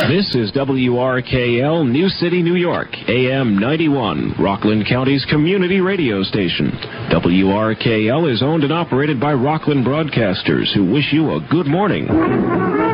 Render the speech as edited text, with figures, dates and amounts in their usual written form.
This is WRKL New City, New York, AM 91, Rockland County's community radio station. WRKL is owned and operated by Rockland Broadcasters, who wish you a good morning.